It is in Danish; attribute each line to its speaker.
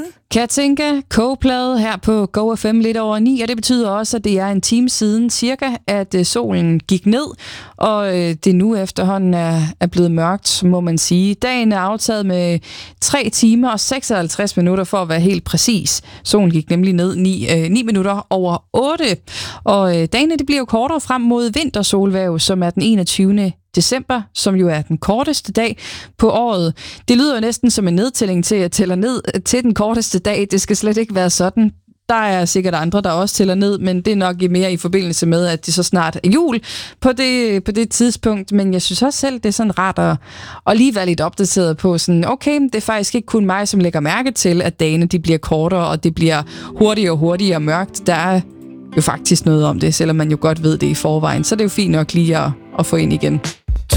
Speaker 1: Katinka, Coldplay her på Go FM lidt over 9, og det betyder også, at det er en time siden cirka, at solen gik ned, og det nu efterhånden er blevet mørkt, må man sige. Dagen er aftaget med 3 timer og 56 minutter for at være helt præcis. Solen gik nemlig ned 9 minutter over 8, og dagene det bliver jo kortere frem mod vintersolhverv, som er den 21. december, som jo er den korteste dag på året. Det lyder jo næsten som en nedtælling til at tælle ned til den korteste dag. Det skal slet ikke være sådan. Der er sikkert andre, der også tæller ned, men det er nok mere i forbindelse med, at det så snart er jul på det tidspunkt. Men jeg synes også selv, det er sådan rart at lige være lidt opdateret på sådan, okay, det er faktisk ikke kun mig, som lægger mærke til, at dagene de bliver kortere, og det bliver hurtigere og hurtigere mørkt. Der er jo faktisk noget om det, selvom man jo godt ved det i forvejen. Så det er jo fint nok lige at få ind igen.